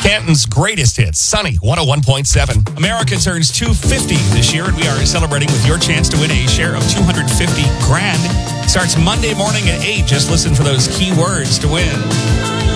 Canton's greatest hits, Sunny 101.7. America turns 250 this year, and we are celebrating with your chance to win a share of $250 grand. Starts Monday morning at 8. Just listen for those key words to win.